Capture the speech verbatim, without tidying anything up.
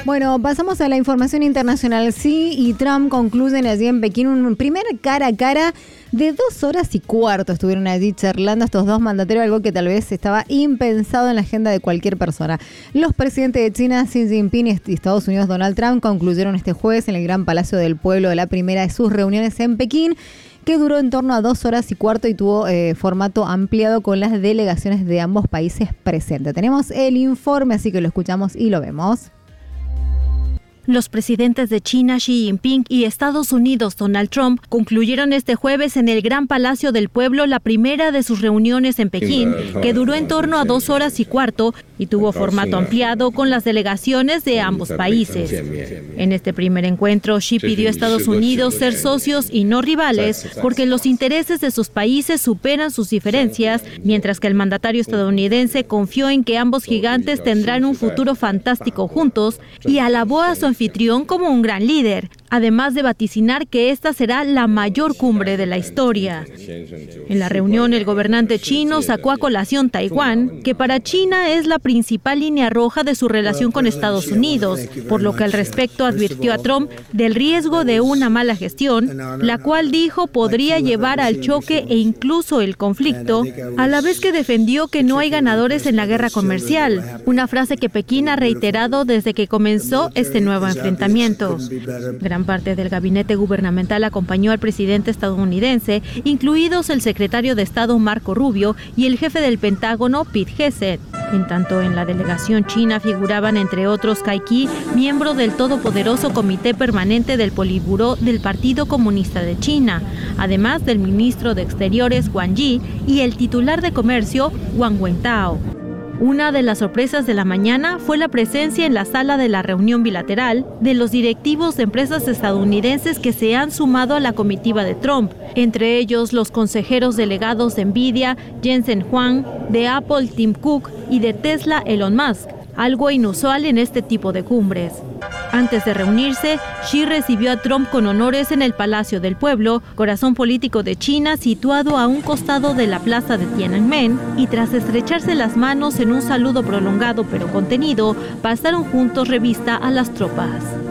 Bueno, pasamos a la información internacional. Xi y Trump concluyen allí en Pekín un primer cara a cara de dos horas y cuarto. Estuvieron allí charlando estos dos mandatarios, algo que tal vez estaba impensado en la agenda de cualquier persona. Los presidentes de China, Xi Jinping, y Estados Unidos, Donald Trump, concluyeron este jueves en el Gran Palacio del Pueblo de la primera de sus reuniones en Pekín, que duró en torno a dos horas y cuarto y tuvo eh, formato ampliado con las delegaciones de ambos países presentes. Tenemos el informe, así que lo escuchamos y lo vemos. Los presidentes de China, Xi Jinping, y Estados Unidos, Donald Trump, concluyeron este jueves en el Gran Palacio del Pueblo la primera de sus reuniones en Pekín, que duró en torno a dos horas y cuarto y tuvo formato ampliado con las delegaciones de ambos países. En este primer encuentro, Xi pidió a Estados Unidos ser socios y no rivales, porque los intereses de sus países superan sus diferencias, mientras que el mandatario estadounidense confió en que ambos gigantes tendrán un futuro fantástico juntos y alabó a su anfitrión como un gran líder, además de vaticinar que esta será la mayor cumbre de la historia. En la reunión, el gobernante chino sacó a colación Taiwán, que para China es la principal línea roja de su relación con Estados Unidos, por lo que al respecto advirtió a Trump del riesgo de una mala gestión, la cual dijo podría llevar al choque e incluso el conflicto, a la vez que defendió que no hay ganadores en la guerra comercial, una frase que Pekín ha reiterado desde que comenzó este nuevo enfrentamiento. Gran parte del gabinete gubernamental acompañó al presidente estadounidense, incluidos el secretario de Estado Marco Rubio y el jefe del Pentágono Pete Hegseth. En tanto, en la delegación china figuraban entre otros Cai Qi, miembro del todopoderoso Comité Permanente del Politburó del Partido Comunista de China, además del ministro de Exteriores Wang Yi y el titular de Comercio Wang Wentao. Una de las sorpresas de la mañana fue la presencia en la sala de la reunión bilateral de los directivos de empresas estadounidenses que se han sumado a la comitiva de Trump, entre ellos los consejeros delegados de Nvidia, Jensen Huang, de Apple, Tim Cook, y de Tesla, Elon Musk, algo inusual en este tipo de cumbres. Antes de reunirse, Xi recibió a Trump con honores en el Palacio del Pueblo, corazón político de China situado a un costado de la plaza de Tiananmen, y tras estrecharse las manos en un saludo prolongado pero contenido, pasaron juntos revista a las tropas.